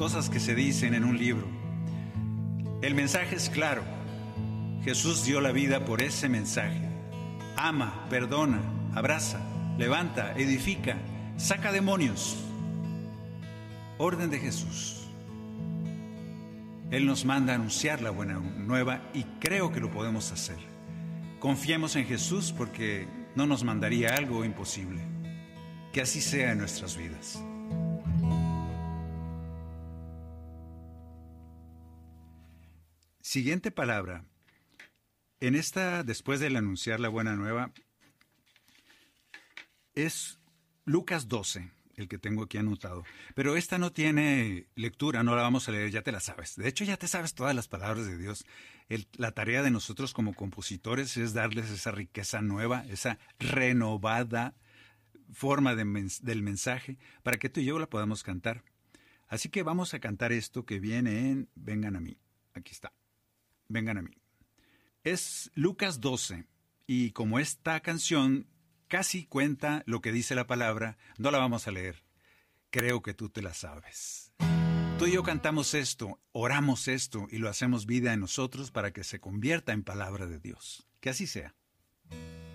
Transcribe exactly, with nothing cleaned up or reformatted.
cosas que se dicen en un libro. El mensaje es claro. Jesús dio la vida por ese mensaje. Ama, perdona, abraza, levanta, edifica, saca demonios. Orden de Jesús. Él nos manda a anunciar la buena nueva y creo que lo podemos hacer. Confiemos en Jesús porque no nos mandaría algo imposible. Que así sea en nuestras vidas. Siguiente palabra. En esta, después del anunciar la buena nueva, es Lucas doce, el que tengo aquí anotado. Pero esta no tiene lectura, no la vamos a leer, ya te la sabes. De hecho, ya te sabes todas las palabras de Dios. El, la tarea de nosotros como compositores es darles esa riqueza nueva, esa renovada forma de mens- del mensaje, para que tú y yo la podamos cantar. Así que vamos a cantar esto que viene en Vengan a mí. Aquí está. Vengan a mí. Es Lucas doce, y como esta canción casi cuenta lo que dice la palabra, no la vamos a leer. Creo que tú te la sabes. Tú y yo cantamos esto, oramos esto, y lo hacemos vida en nosotros para que se convierta en palabra de Dios. Que así sea.